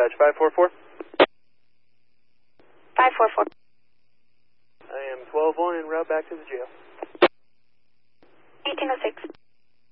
dispatch, 544. 544. I am 12-1 en route back to the jail. 1806.